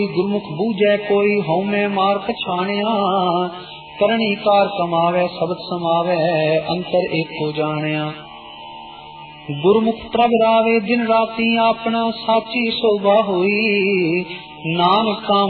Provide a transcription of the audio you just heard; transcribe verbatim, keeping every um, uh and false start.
गुरमुख बूझे कोई हौमे मार पछाणिया करणी कार कमावे शब्द समावे अंतर एको जानिया गुरमुख प्रभ रावे दिन राती अपना साची शोभा हुई नानक